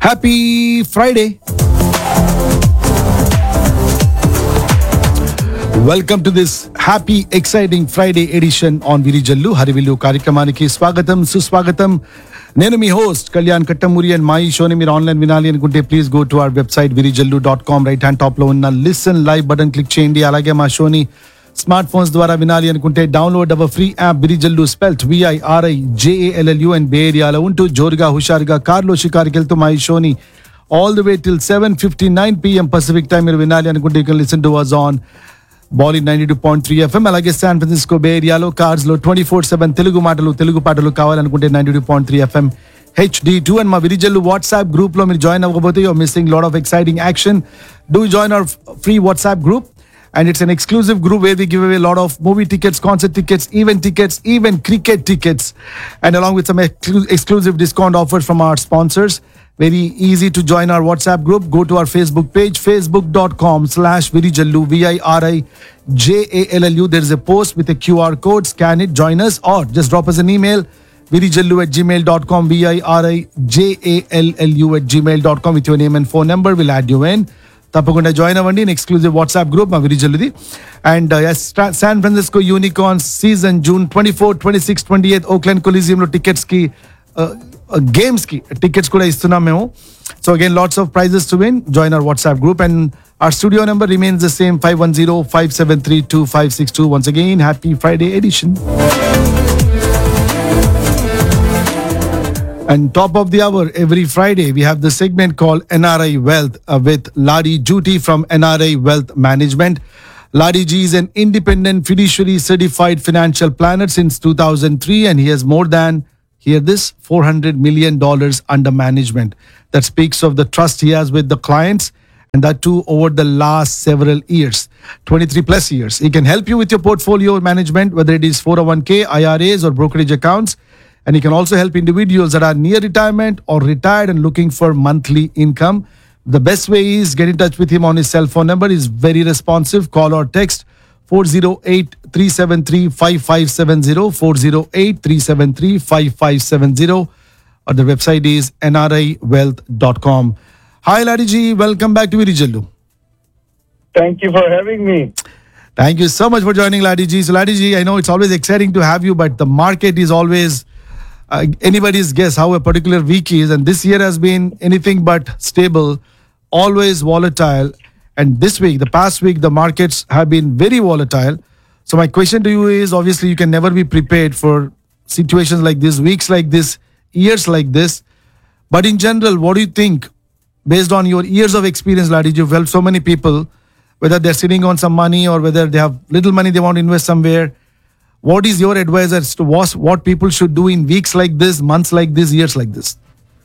Happy Friday. Welcome to this happy, exciting Friday edition on Virijallu Harivillu Karyakramaniki Swagatam Suswagatam. నేను మీ host Kalyan Kattamuri and మా ఈ షోని మీరు online వినాలి అనుకుంటే please go to our website virijallu.com. Right hand top లో ఉన్న లిసన్ లైవ్ బటన్ క్లిక్ చేయండి. అలాగే మా షోని స్మార్ట్ ఫోన్స్ ద్వారా వినాలి అనుకుంటే download hour free app Virijallu spelt VIRIJALLU and బే ఏరియాలో ఉంటూ జోరుగా హుషారుగా కార్లో షికారుకి వెళ్తూ మా ఈ షోని all the way till 7:59 PM Pacific time మీరు వినాలి అనుకుంటే you can listen to us on Bali 92.3 FM. అలాగే శాన్ ఫ్రాన్సిస్కో బే ఏరియాలో కార్స్ లో 24/7 తెలుగు పాటలు కావాలనుకుంటే 92.3 FM HD2. అండ్ మా విరిజల్లు వాట్సాప్ గ్రూప్ లో మీరు జాయిన్ అవ్వకపోతే you're missing lot of exciting action. Do join hour free WhatsApp group and it's an exclusive group where we give away a lot of movie tickets, concert tickets, event tickets, even cricket tickets, and along with some exclusive discount offers from our sponsors. Very easy to join our WhatsApp group. Go to our Facebook page, facebook.com/virijallu VIRIJALLU. There is a post with a QR code. Scan it, join us, or just drop us an email, virijallu@gmail.com, VIRIJALLU@gmail.com with your name and phone number. We'll add you in. తప్పకుండా join అవ్వండి in exclusive WhatsApp group మా విరిజల్లుది. And San Francisco unicorns season June 24, 26, 28 Oakland కొలీజియంలో టికెట్స్కి గేమ్స్కి tickets కూడా ఇస్తున్నాం మేము. So again lots of prices to win. Join our WhatsApp group and our studio number remains the same 510-573-2562. Once again happy Friday edition. And top of the hour, every Friday, we have the segment called NRI Wealth with Ladi Juti from NRI Wealth Management. Ladi Ji is an independent fiduciary certified financial planner since 2003 and he has more than, hear this, $400 million under management. That speaks of the trust he has with the clients and that too over the last several years, 23 plus years. He can help you with your portfolio management, whether it is 401k, IRAs or brokerage accounts. And he can also help individuals that are near retirement or retired and looking for monthly income. The best way is get in touch with him on his cell phone number. He's very responsive. Call or text 408-373-5570, 408-373-5570, or the website is nriwealth.com. Hi Ladi Ji, welcome back to Virijallu. Thank you for having me. Thank you so much for joining, Ladi Ji. So Ladi Ji, I know it's always exciting to have you, but the market is always anybody's guess how a particular week is, and this year has been anything but stable, always volatile. And this week, the past week, the markets have been very volatile. So my question to you is, obviously you can never be prepared for situations like this, weeks like this, years like this. But in general, what do you think, based on your years of experience, Ladi Ji, you've helped so many people, whether they're sitting on some money or whether they have little money they want to invest somewhere. What is your advice as to what people should do in weeks like this, months like this, years like this?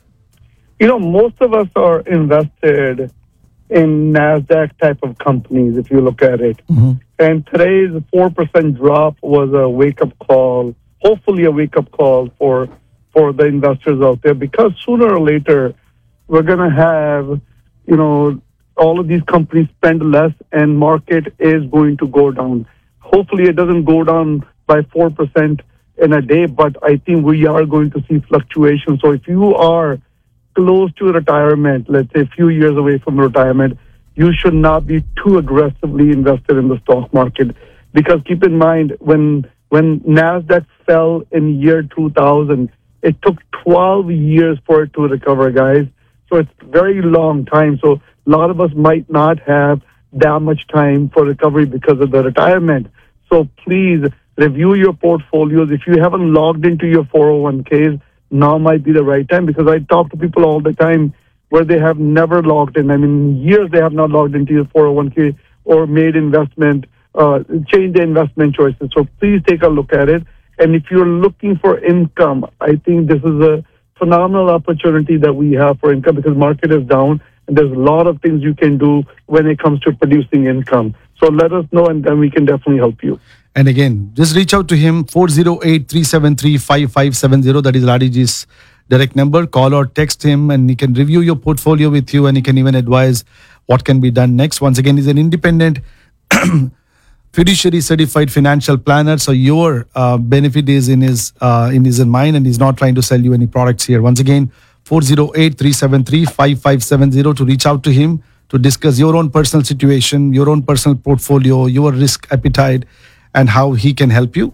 You know, most of us are invested in NASDAQ type of companies, if you look at it. Mm-hmm. And today's 4% drop was a wake-up call, hopefully a wake-up call for the investors out there, because sooner or later, we're going to have, you know, all of these companies spend less and market is going to go down. Hopefully it doesn't go down by 4% in a day, but I think we are going to see fluctuations. So if you are close to retirement, let's say a few years away from retirement, you should not be too aggressively invested in the stock market. Because keep in mind, when NASDAQ fell in year 2000, it took 12 years for it to recover, guys. So it's a very long time. So a lot of us might not have that much time for recovery because of the retirement. So please review your portfolios. If you haven't logged into your 401ks, now might be the right time, because I talk to people all the time where they have never logged in. I mean, years they have not logged into your 401k or made investment, changed their investment choices. So please take a look at it. And if you're looking for income, I think this is a phenomenal opportunity that we have for income, because market is down and there's a lot of things you can do when it comes to producing income. So let us know and then we can definitely help you. And again, just reach out to him, 408-373-5570. That is Ladi Ji's direct number. Call or text him and he can review your portfolio with you and he can even advise what can be done next. Once again, he's an independent fiduciary certified financial planner. So your benefit is in his mind, and he's not trying to sell you any products here. Once again, 408-373-5570 to reach out to him to discuss your own personal situation, your own personal portfolio, your risk appetite, and how he can help you.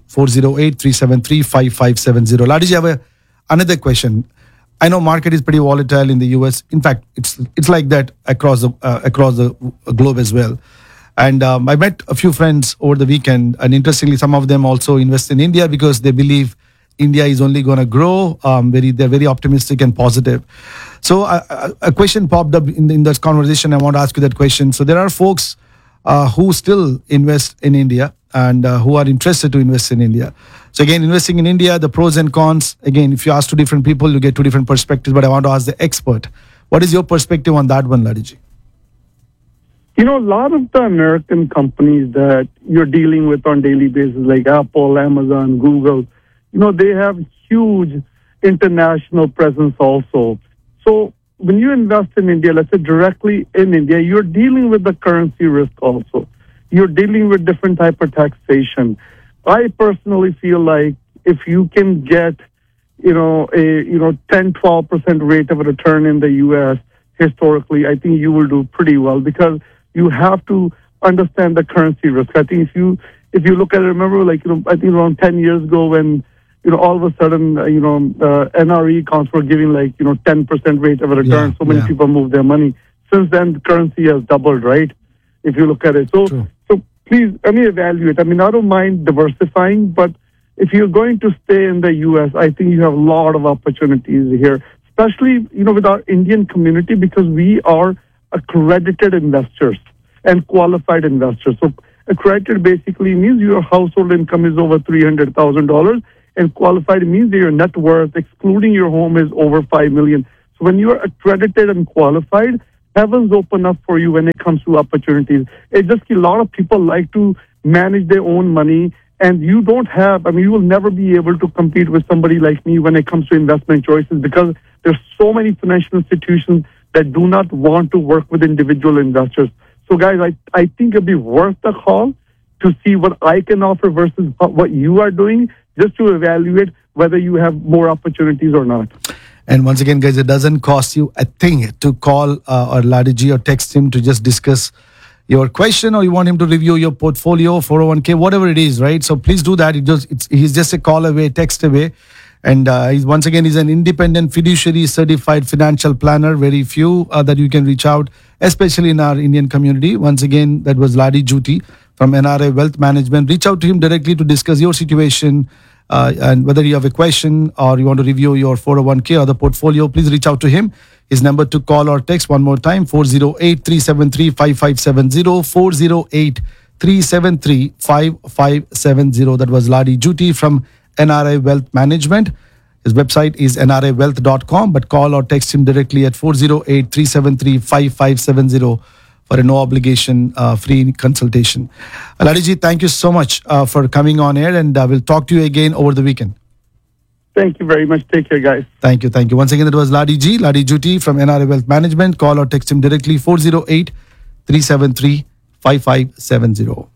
408-373-5570. Ladiji, I have another question. I know market is pretty volatile in the US. In fact, it's like that across the globe as well. And I met a few friends over the weekend, and interestingly, some of them also invest in India because they believe India is only going to grow. They're very optimistic and positive. So a question popped up in this conversation. I want to ask you that question. So there are folks who still invest in India and who are interested to invest in India. So again, investing in India, the pros and cons. Again, if you ask two different people, you get two different perspectives. But I want to ask the expert. What is your perspective on that one, Ladiji? You know, a lot of the American companies that you're dealing with on daily basis, like Apple, Amazon, Google, you know, they have huge international presence also. So when you invest in India, let's say directly in India, you're dealing with the currency risk also. You're dealing with different type of taxation. I personally feel like if you can get, a 10-12% rate of return in the U.S. historically, I think you will do pretty well because you have to understand the currency risk. I think if you look at it, remember, I think around 10 years ago when, all of a sudden, NRE accounts were giving 10% rate of return. So many people moved their money. Since then, the currency has doubled, right? If you look at it. So please, evaluate. I don't mind diversifying, but if you're going to stay in the U.S., I think you have a lot of opportunities here, especially, with our Indian community because we are accredited investors and qualified investors. So accredited basically means your household income is over $300,000 and qualified means that your net worth, excluding your home, is over $5 million. So when you are accredited and qualified, heavens open up for you when it comes to opportunities. It's just a lot of people like to manage their own money and you don't have, you will never be able to compete with somebody like me when it comes to investment choices because there's so many financial institutions that do not want to work with individual investors. So guys, I think it'd be worth the call to see what I can offer versus what you are doing, just to evaluate whether you have more opportunities or not. And once again, guys, it doesn't cost you a thing to call or Ladiji or text him to just discuss your question or you want him to review your portfolio, 401k, whatever it is, right? So please do that. He's just a call away, text away. And he's an independent fiduciary certified financial planner. Very few that you can reach out, especially in our Indian community. Once again, that was Ladi Juti from NRA Wealth Management. Reach out to him directly to discuss your situation and whether you have a question or you want to review your 401k or the portfolio. Please reach out to him. His number to call or text one more time, 408-373-5570, 408-373-5570. That was Ladi Juti from NRA Wealth Management. His website is nrawealth.com, but call or text him directly at 408-373-5570 for a no obligation free consultation. Ladiji, thank you so much for coming on air, and we'll talk to you again over the weekend. Thank you very much. Take care, guys. Thank you. Once again, that was Ladi Juti from NRA Wealth Management. Call or text him directly, 408-373-5570.